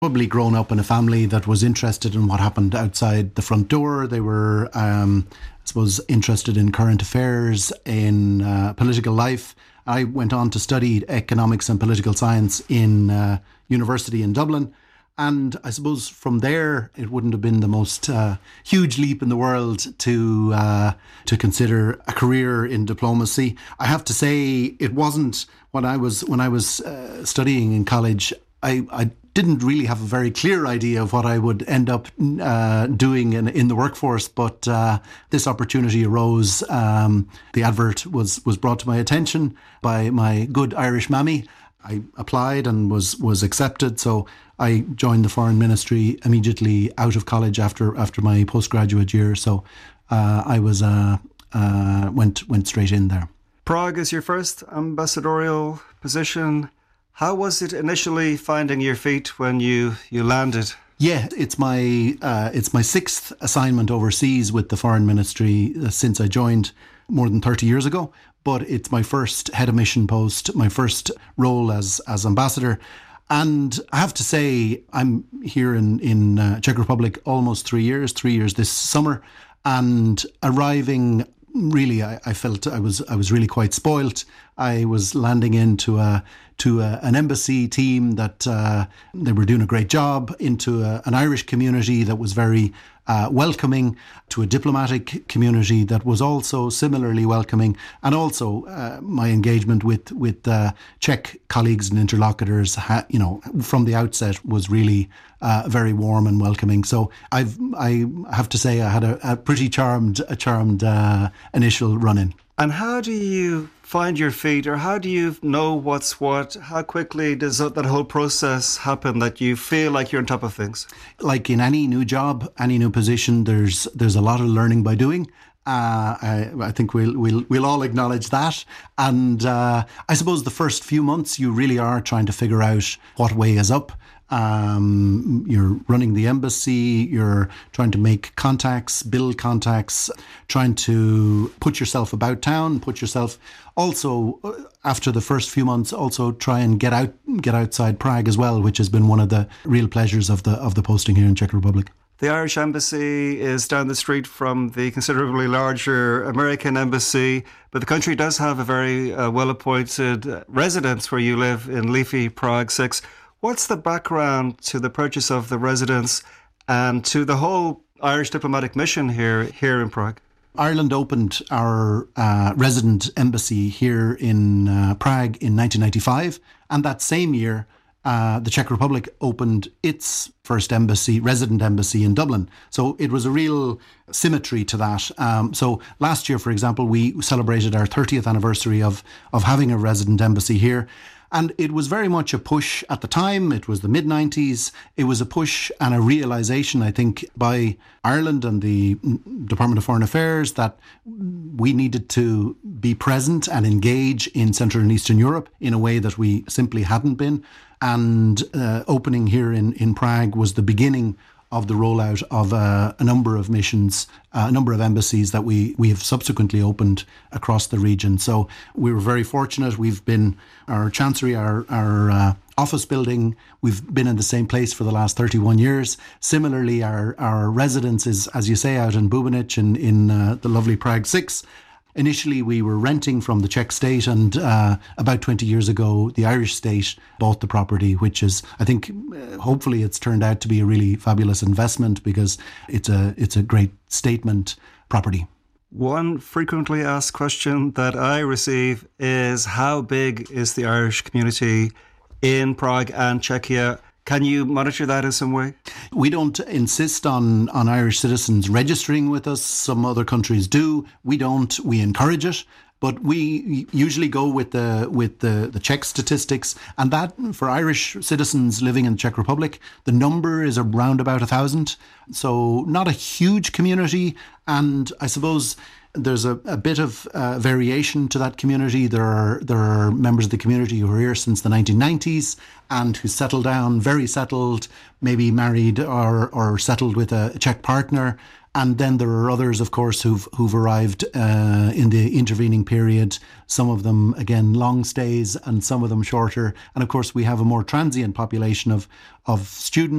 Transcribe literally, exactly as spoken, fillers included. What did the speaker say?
Probably grown up in a family that was interested in what happened outside the front door. They were, um, I suppose, interested in current affairs, in uh, political life. I went on to study economics and political science in uh, university in Dublin. And I suppose from there, it wouldn't have been the most uh, huge leap in the world to uh, to consider a career in diplomacy. I have to say, it wasn't when I was when I was uh, studying in college. I, I didn't really have a very clear idea of what I would end up uh, doing in, in the workforce, but uh, this opportunity arose. Um, the advert was was brought to my attention by my good Irish mammy. I applied and was was accepted, so I joined the Foreign Ministry immediately out of college after after my postgraduate year. So uh, I was uh, uh, went went straight in there. Prague is your first ambassadorial position. How was it initially finding your feet when you, you landed? Yeah, it's my uh, it's my sixth assignment overseas with the Foreign Ministry uh, since I joined more than thirty years ago. But it's my first head of mission post, my first role as as ambassador. And I have to say, I'm here in, in uh, Czech Republic almost three years, three years this summer. And arriving, really, I, I felt I was I was really quite spoilt. I was landing into a to a, an embassy team that uh, they were doing a great job, into a, an Irish community that was very uh, welcoming, to a diplomatic community that was also similarly welcoming, and also uh, my engagement with with uh, Czech colleagues and interlocutors, ha- you know, from the outset was really uh, very warm and welcoming. So I've I have to say I had a, a pretty charmed a charmed uh, initial run in. And how do you find your feet, or how do you know what's what? How quickly does that whole process happen that you feel like you're on top of things? Like in any new job, any new position, there's there's a lot of learning by doing. Uh, I, I think we'll we'll we'll all acknowledge that. And uh, I suppose the first few months you really are trying to figure out what way is up. Um, you're running the embassy, you're trying to make contacts, build contacts, trying to put yourself about town, put yourself also, after the first few months, also try and get out, get outside Prague as well, which has been one of the real pleasures of the of the posting here in Czech Republic. The Irish Embassy is down the street from the considerably larger American Embassy, but the country does have a very uh, well-appointed residence where you live in leafy Prague six. What's the background to the purchase of the residence and to the whole Irish diplomatic mission here here in Prague? Ireland opened our uh, resident embassy here in uh, Prague in nineteen ninety-five, and that same year uh, the Czech Republic opened its first embassy, resident embassy in Dublin. So it was a real symmetry to that. Um, so last year, for example, we celebrated our thirtieth anniversary of of having a resident embassy here. And it was very much a push at the time. It was the mid nineties. It was a push and a realisation, I think, by Ireland and the Department of Foreign Affairs that we needed to be present and engage in Central and Eastern Europe in a way that we simply hadn't been. And uh, opening here in, in Prague was the beginning of the rollout of uh, a number of missions, uh, a number of embassies that we, we have subsequently opened across the region. So we were very fortunate. We've been, our chancery, our, our uh, office building, we've been in the same place for the last thirty-one years. Similarly, our, our residence is, as you say, out in Bubenic in, in uh, the lovely Prague six. Initially, we were renting from the Czech state, and uh, about twenty years ago, the Irish state bought the property, which is, I think, uh, hopefully it's turned out to be a really fabulous investment because it's a it's a great statement property. One frequently asked question that I receive is, how big is the Irish community in Prague and Czechia? Can you monitor that in some way? We don't insist on, on Irish citizens registering with us. Some other countries do. We don't. We encourage it. But we usually go with the with the, the Czech statistics. And that, for Irish citizens living in the Czech Republic, the number is around about a thousand. So not a huge community. And I suppose there's a, a bit of uh, variation to that community. There are there are members of the community who are here since the nineteen nineties and who settled down, very settled, maybe married or, or settled with a Czech partner. And then there are others, of course, who've who've arrived uh, in the intervening period. Some of them, again, long stays, and some of them shorter. And of course, we have a more transient population of of students